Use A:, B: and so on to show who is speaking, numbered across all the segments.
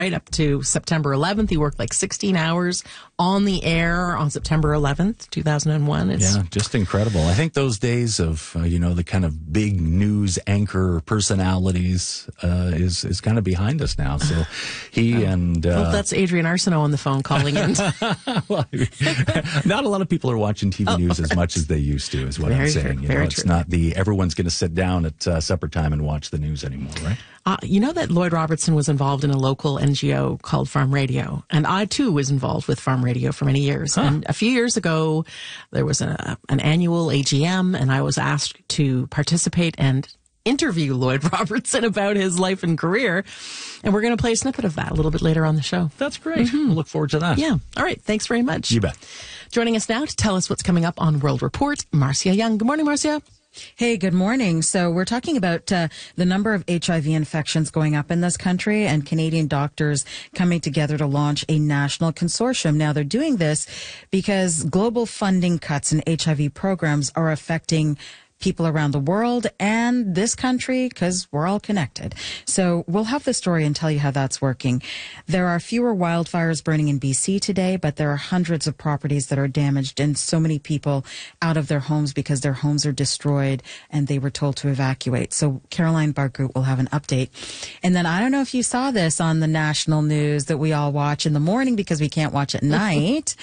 A: right up to September 11th. He worked like 16 hours on the air on September 11th, 2001.
B: Yeah, just incredible. I think those days of, the kind of big news anchor personalities is kind of behind us now. So he and...
A: well, that's Adrian Arsenault on the phone calling in.
B: Well, not a lot of people are watching TV news as much as they used to, is what I'm saying.
A: True,
B: it's not everyone's going to sit down at supper time and watch the news anymore, right?
A: You know that Lloyd Robertson was involved in a local NGO called Farm Radio, and I too was involved with Farm Radio for many years. Huh. And a few years ago, there was an annual AGM, and I was asked to participate and interview Lloyd Robertson about his life and career. And we're going to play a snippet of that a little bit later on the show.
B: That's great. Mm-hmm. We'll look forward to that.
A: Yeah. All right. Thanks very much.
B: You bet.
A: Joining us now to tell us what's coming up on World Report, Marcia Young. Good morning, Marcia.
C: Hey, good morning. So we're talking about the number of HIV infections going up in this country and Canadian doctors coming together to launch a national consortium. Now, they're doing this because global funding cuts in HIV programs are affecting people around the world and this country because we're all connected. So we'll have the story and tell you how that's working. There are fewer wildfires burning in BC today, but there are hundreds of properties that are damaged and so many people out of their homes because their homes are destroyed and they were told to evacuate. So Caroline Barkut will have an update. And then I don't know if you saw this on the national news that we all watch in the morning because we can't watch at night.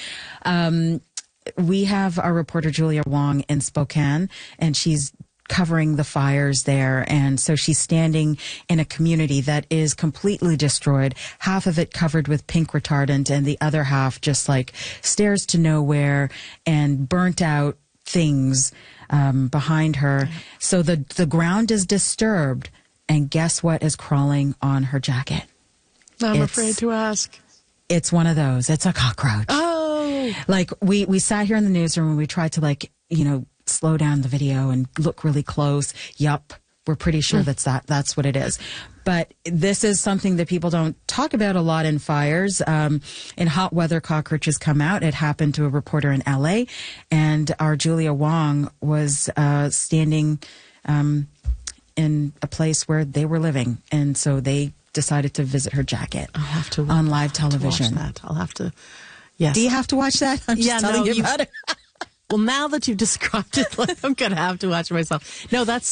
C: We have our reporter Julia Wong in Spokane, and she's covering the fires there. And so she's standing in a community that is completely destroyed, half of it covered with pink retardant and the other half just like stairs to nowhere and burnt out things behind her. So the ground is disturbed, and guess what is crawling on her jacket?
A: I'm afraid to ask.
C: It's one of those. It's a cockroach.
A: Oh.
C: Like we sat here in the newsroom and we tried to slow down the video and look really close. Yup. We're pretty sure that's what it is. But this is something that people don't talk about a lot in fires. In hot weather, cockroaches come out. It happened to a reporter in LA, and our Julia Wong was standing in a place where they were living, and so they decided to visit her jacket.
A: I'll have to
C: on live television.
A: Watch that. I'll have to. Yes.
C: Do you have to watch that? I'm just telling you about it.
A: Well, now that you've described it, I'm going to have to watch it myself. No, that's.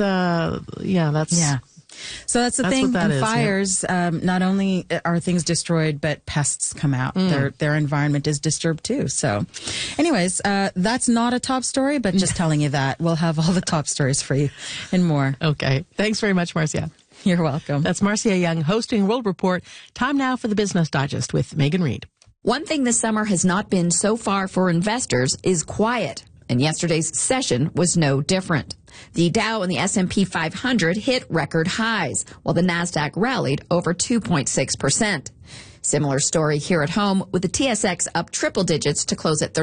C: Yeah. So that's the thing. In fires, not only are things destroyed, but pests come out. Their environment is disturbed too. So anyways, that's not a top story, but just telling you that. We'll have all the top stories for you and more.
A: Okay. Thanks very much, Marcia.
C: You're welcome.
A: That's Marcia Young hosting World Report. Time now for the Business Digest with Megan Reid.
D: One thing this summer has not been so far for investors is quiet, and yesterday's session was no different. The Dow and the S&P 500 hit record highs, while the Nasdaq rallied over 2.6%. Similar story here at home, with the TSX up triple digits to close at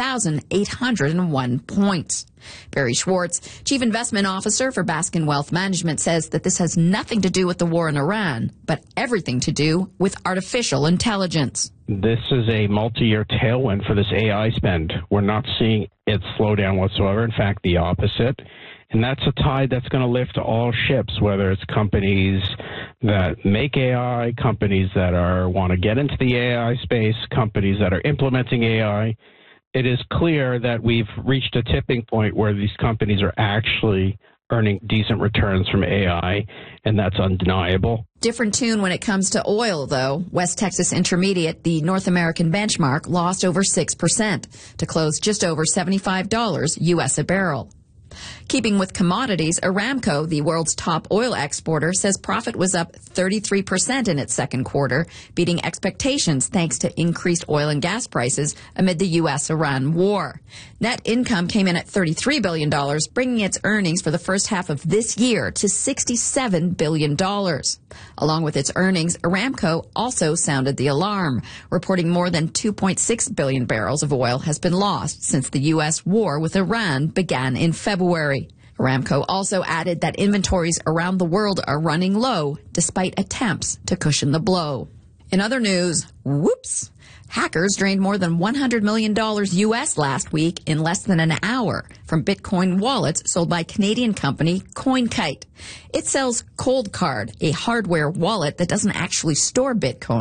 D: 35,801 points. Barry Schwartz, Chief Investment Officer for Baskin Wealth Management, says that this has nothing to do with the war in Iran, but everything to do with artificial intelligence.
E: This is a multi-year tailwind for this AI spend. We're not seeing it slow down whatsoever. In fact, the opposite. And that's a tide that's going to lift all ships, whether it's companies that make AI, companies that want to get into the AI space, companies that are implementing AI. It is clear that we've reached a tipping point where these companies are actually earning decent returns from AI, and that's undeniable.
D: Different tune when it comes to oil, though. West Texas Intermediate, the North American benchmark, lost over 6% to close just over $75 U.S. a barrel. Keeping with commodities, Aramco, the world's top oil exporter, says profit was up 33% in its second quarter, beating expectations thanks to increased oil and gas prices amid the U.S.-Iran war. Net income came in at $33 billion, bringing its earnings for the first half of this year to $67 billion. Along with its earnings, Aramco also sounded the alarm, reporting more than 2.6 billion barrels of oil has been lost since the U.S. war with Iran began in February. Aramco also added that inventories around the world are running low, despite attempts to cushion the blow. In other news, whoops. Hackers drained more than $100 million U.S. last week in less than an hour from Bitcoin wallets sold by Canadian company CoinKite. It sells Cold Card, a hardware wallet that doesn't actually store Bitcoin.